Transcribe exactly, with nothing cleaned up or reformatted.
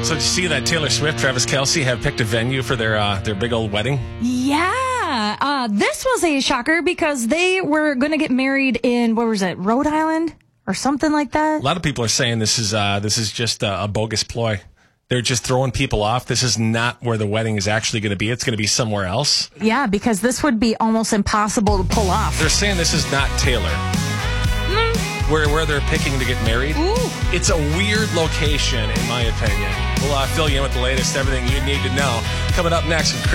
So did you see that Taylor Swift, Travis Kelce have picked a venue for their uh, their big old wedding? Yeah. Uh, this was a shocker because they were going to get married in, what was it, Rhode Island or something like that? A lot of people are saying this is uh, this is just a, a bogus ploy. They're just throwing people off. This is not where the wedding is actually going to be. It's going to be somewhere else. Yeah, because this would be almost impossible to pull off. They're saying this is not Taylor. Mm. Where where they're picking to get married. Ooh. It's a weird location, in my opinion. We'll uh, fill you in with the latest, everything you need to know. Coming up next with Chris.